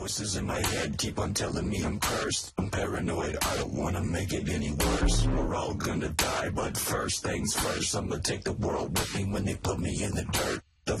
voices in my head keep on telling me I'm cursed. I'm paranoid, I don't wanna make it any worse. We're all gonna die, but first things first, I'ma take the world with me when they put me in the dirt.